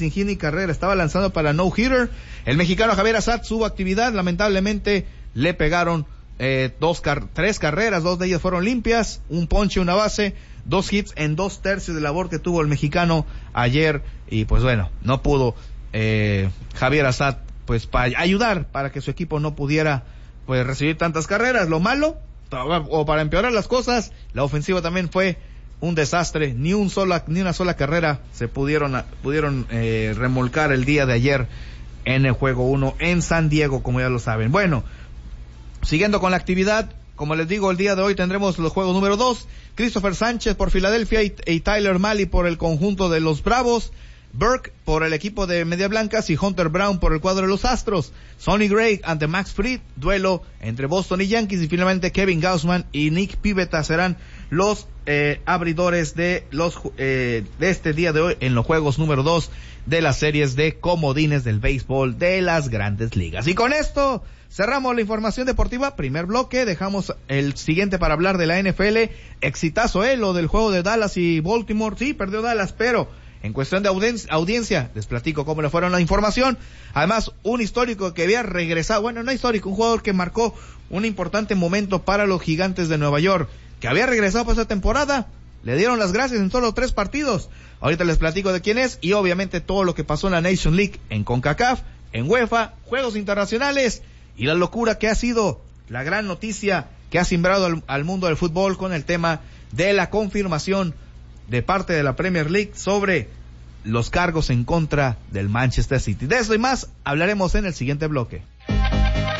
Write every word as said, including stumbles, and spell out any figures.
sin hit ni carrera, estaba lanzando para no hitter. El mexicano Javier Assad tuvo actividad, lamentablemente le pegaron eh, dos car- tres carreras, dos de ellas fueron limpias, un ponche, una base, dos hits en dos tercios de labor que tuvo el mexicano ayer, y pues bueno, no pudo eh, Javier Assad pues para ayudar para que su equipo no pudiera pues recibir tantas carreras. Lo malo, o para empeorar las cosas, la ofensiva también fue un desastre, ni un sola, ni una sola carrera se pudieron, pudieron eh, remolcar el día de ayer en el juego uno en San Diego, como ya lo saben. Bueno, siguiendo con la actividad, como les digo, el día de hoy tendremos los juegos número dos, Christopher Sánchez por Filadelfia y, y Tyler Mahle por el conjunto de los Bravos, Burke por el equipo de Medias Blancas y Hunter Brown por el cuadro de los Astros. Sonny Gray ante Max Fried, duelo entre Boston y Yankees, y finalmente Kevin Gausman y Nick Pivetta serán los eh, abridores de los eh, de este día de hoy en los juegos número dos de las series de comodines del béisbol de las Grandes Ligas. Y con esto cerramos la información deportiva, primer bloque, dejamos el siguiente para hablar de la N F L. Exitazo, eh, lo del juego de Dallas y Baltimore. Sí, perdió Dallas, pero en cuestión de audiencia, audiencia, les platico cómo le fueron la información. Además, un histórico que había regresado, bueno, no histórico, un jugador que marcó un importante momento para los Gigantes de Nueva York, que había regresado para esta temporada, le dieron las gracias en solo tres partidos. Ahorita les platico de quién es, y obviamente todo lo que pasó en la Nation League, en CONCACAF, en UEFA, juegos internacionales, y la locura que ha sido la gran noticia que ha simbrado al, al mundo del fútbol con el tema de la confirmación de parte de la Premier League sobre los cargos en contra del Manchester City. De eso y más hablaremos en el siguiente bloque.